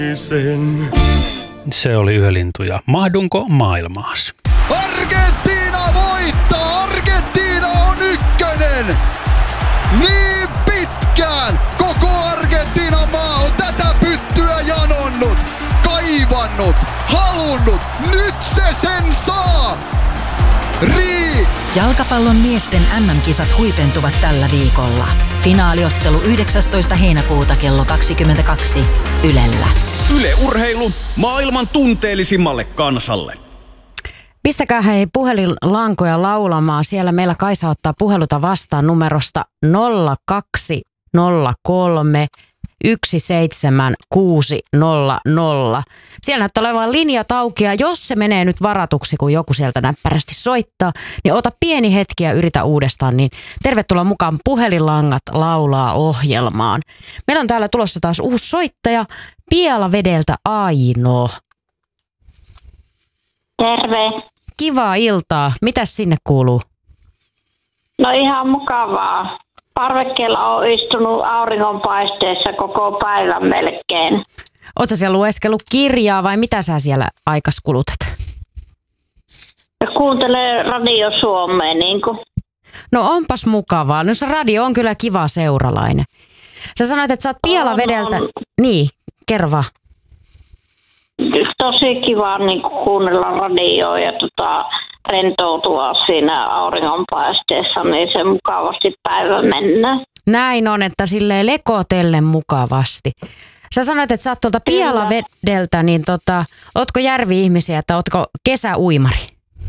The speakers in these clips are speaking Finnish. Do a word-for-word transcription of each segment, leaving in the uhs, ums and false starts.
Se oli Yölintu ja Mahdunko maailmaas? Argentiina voittaa! Argentiina on ykkönen! Niin pitkään koko Argentiinan maa on tätä pyttyä janonnut, kaivannut, halunnut. Nyt se sen saa! Rii! Jalkapallon miesten äm äm-kisat huipentuvat tällä viikolla. Finaaliottelu yhdeksästoista heinäkuuta kello kaksikymmentäkaksi Ylellä. Yle Urheilu maailman tunteellisimmalle kansalle. Pistäkää hei puhelinlankoja laulamaan. Siellä meillä Kaisa ottaa puheluta vastaan numerosta nolla kaksi nolla kolme yksi seitsemän kuusi nolla nolla. Siellä näyttää olevan linjat auki ja jos se menee nyt varatuksi, kun joku sieltä näppärästi soittaa, niin ota pieni hetki ja yritä uudestaan. Niin tervetuloa mukaan Puhelinlangat laulaa -ohjelmaan. Meillä on täällä tulossa taas uusi soittaja Pielavedeltä Aino. Terve. Kivaa iltaa. Mitäs sinne kuuluu? No ihan mukavaa. Parvekkeella on istunut auringonpaisteessa koko päivän melkein. Ootko siellä lueskellut kirjaa vai mitä sä siellä aikas kulutat? Kuuntelee Radio Suomea niin kuin. No onpas mukavaa. No se radio on kyllä kiva seuralainen. Sä sanoit, että sä oot Pielavedeltä. On, on. Niin, kerro vaan. Tosi kiva niin kuin kuunnella radioa ja tota, rentoutua siinä auringonpaisteessa, niin se mukavasti päivä mennä. Näin on, että silleen lekotellen mukavasti. Sä sanoit, että sä oot tuolta Pielavedeltä, niin tota, ootko järvi-ihmisiä, että ootko kesäuimari?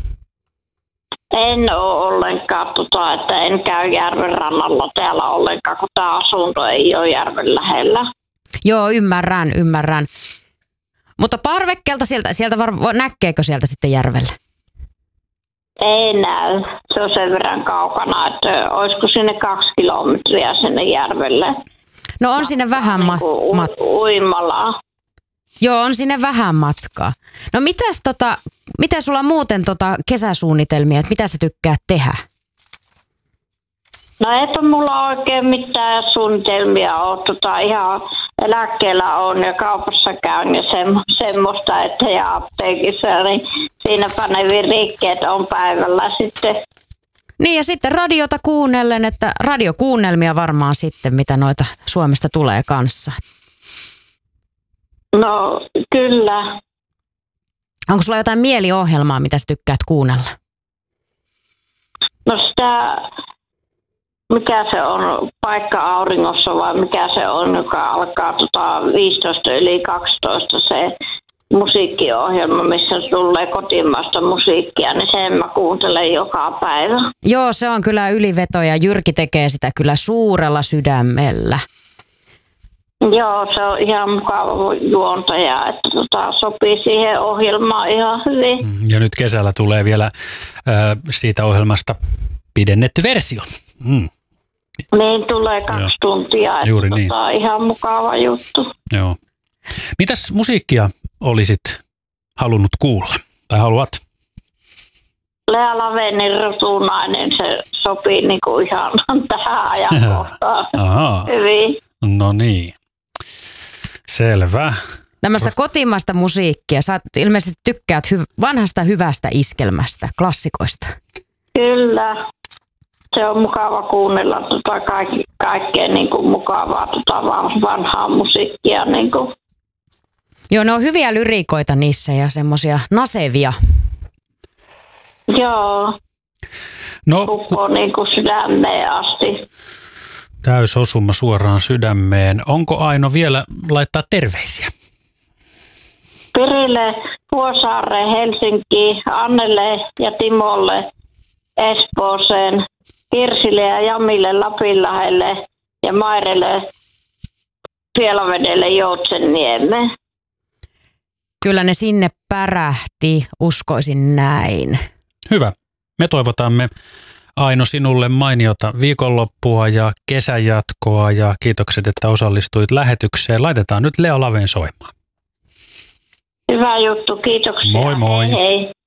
En ole ollenkaan, tota, että en käy järven rannalla täällä ollenkaan, kun tämä asunto ei ole järven lähellä. Joo, ymmärrän, ymmärrän. Mutta parvekkeelta sieltä, sieltä var- näkeekö sieltä sitten järvelle? Ei näy. Se on sen verran kaukana, että olisiko sinne kaksi kilometriä sinne järvelle. No on sinne vähän ma- niin mat- u- uimalla. Joo, on sinne vähän matkaa. No mitäs tota, mitä sulla muuten tota kesäsuunnitelmia, että mitä sä tykkäät tehdä? No et ole mulla oikein mitään suunnitelmia ole. Tota, ihan eläkkeellä on ja kaupassa käyn ja se, semmoista, että ja apteekissa, niin siinäpä ne virikkeet on päivällä sitten. Niin ja sitten radiota kuunnellen, että radiokuunnelmia varmaan sitten, mitä noita Suomesta tulee kanssa. No kyllä. Onko sulla jotain mieliohjelmaa, mitä sä tykkäät kuunnella? No sitä, mikä se on, Paikka auringossa vai mikä se on, joka alkaa tota viisitoista yli kaksitoista se musiikkiohjelma, missä tulee kotimaista musiikkia, niin sen mä kuuntelen joka päivä. Joo, se on kyllä yliveto ja Jyrki tekee sitä kyllä suurella sydämellä. Joo, se on ihan mukava juontaja, että tota, sopii siihen ohjelmaan ihan hyvin. Ja nyt kesällä tulee vielä äh, siitä ohjelmasta pidennetty versio. Mm. Niin tulee kaksi Joo. tuntia, että Juuri tota, niin. ihan mukava juttu. Joo. Mitäs musiikkia olisit halunnut kuulla tai haluat? Lea Lavenin Rutunainen, se sopii niinku ihan tähän ajankohtaan hyvin. No niin, selvä. Tämmöistä kotimaista musiikkia. Sä ilmeisesti tykkäät hy- vanhasta hyvästä iskelmästä, klassikoista. Kyllä. Se on mukava kuunnella tota kaikki, kaikkea niin kuin mukavaa tota vanhaa musiikkia. Niin kuin. Joo, ne on hyviä lyriikoita niissä ja semmoisia nasevia. Joo. No, Kukko niin kuin sydämeen asti. Täysosuma suoraan sydämeen. Onko Aino vielä laittaa terveisiä? Pirille, Vuosaareen, Helsinkiin, Annelle ja Timolle, Espooseen, Kirsille ja Jamille, Lapinlahdelle ja Mairelle, Pielavedelle, Joutsenniemeen. Kyllä ne sinne pärähti, uskoisin näin. Hyvä. Me toivotamme Aino sinulle mainiota viikonloppua ja kesäjatkoa ja kiitokset, että osallistuit lähetykseen. Laitetaan nyt Lea Laven soimaan. Hyvä juttu, kiitoksia. Moi moi. Hei hei.